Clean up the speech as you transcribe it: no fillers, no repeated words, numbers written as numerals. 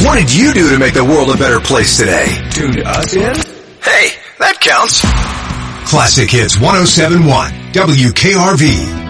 What did you do to make the world a better place today? Tuned us in? Hey, that counts. Classic Hits 107.1 WKRV.